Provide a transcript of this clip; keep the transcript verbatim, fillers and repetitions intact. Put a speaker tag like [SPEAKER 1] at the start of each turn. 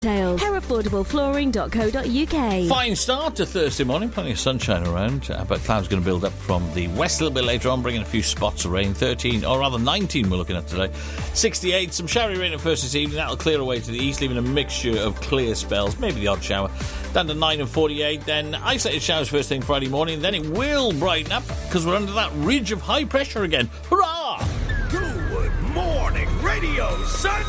[SPEAKER 1] Details. hair affordable flooring dot co dot uk.
[SPEAKER 2] Fine start to Thursday morning, plenty of sunshine around, uh, but clouds going to build up from the west a little bit later on, bringing a few spots of rain. thirteen, or rather nineteen we're looking at today. sixty-eight, some showery rain at first this evening, that'll clear away to the east, leaving a mixture of clear spells, maybe the odd shower. Down to nine and forty-eight, then isolated showers first thing Friday morning, then it will brighten up, because we're under that ridge of high pressure again. Hurrah!
[SPEAKER 3] Good morning, Radio Sunshine!